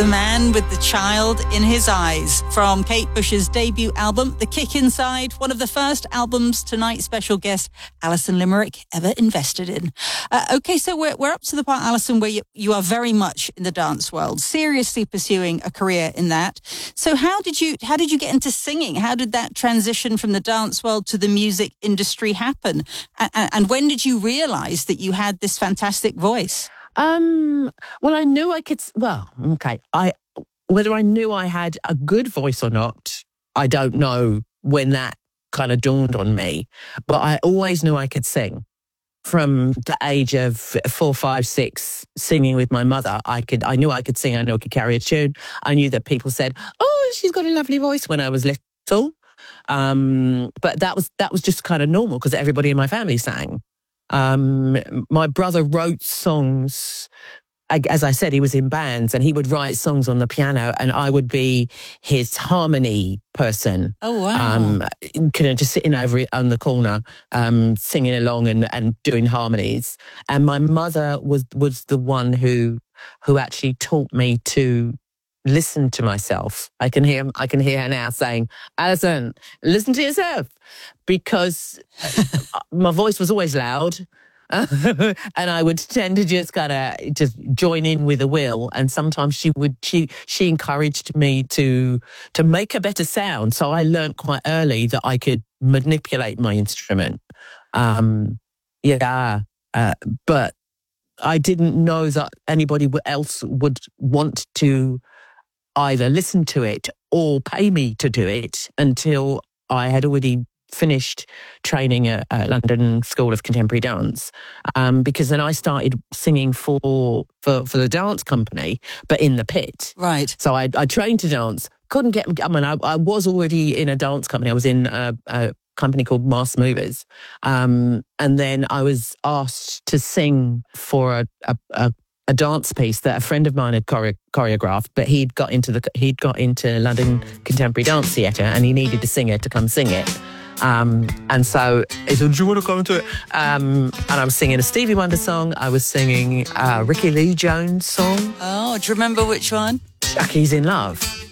The Man with the Child in His Eyes from Kate Bush's debut album, The Kick Inside, one of the first albums tonight's special guest, Alison Limerick, ever invested in. Okay, so we're up to the part, Alison, where you are very much in the dance world, seriously pursuing a career in that. So how did you get into singing? How did that transition from the dance world to the music industry happen? And when did you realize that you had this fantastic voice? Well, I knew I could. Well, okay. Whether I knew I had a good voice or not, I don't know when that kind of dawned on me. But I always knew I could sing. From the age of 4, 5, 6, singing with my mother, I knew I could sing. I knew I could carry a tune. I knew that people said, "Oh, she's got a lovely voice," when I was little. But that was just kind of normal because everybody in my family sang. My brother wrote songs. As I said, he was in bands and he would write songs on the piano and I would be his harmony person. Oh, wow. Just sitting over on the corner, singing along and doing harmonies. And my mother was the one who actually taught me to listen to myself. I can hear her now saying, "Alison, listen to yourself," because my voice was always loud. And I would tend to just join in with a will. And sometimes she encouraged me to make a better sound. So I learned quite early that I could manipulate my instrument. But I didn't know that anybody else would want to either listen to it or pay me to do it until I had already finished training at London School of Contemporary Dance, because then I started singing for the dance company, but in the pit. Right. So I trained to dance. Couldn't get. I mean, I was already in a dance company. I was in a company called Mass Movers, and then I was asked to sing for a dance piece that a friend of mine had choreographed, but he'd got into London Contemporary Dance Theatre, and he needed a singer to come sing it. And so he said, "Do you want to come into it?" And I was singing a Stevie Wonder song. I was singing a Ricky Lee Jones song. Oh, do you remember which one? Jackie's in Love.